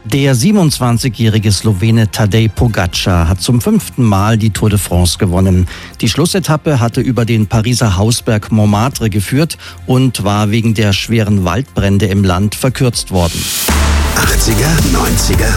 Der 27-jährige Slowene Tadej Pogačar hat zum 5. Mal die Tour de France gewonnen. Die Schlussetappe hatte über den Pariser Hausberg Montmartre geführt und war wegen der schweren Waldbrände im Land verkürzt worden. 80er, 90er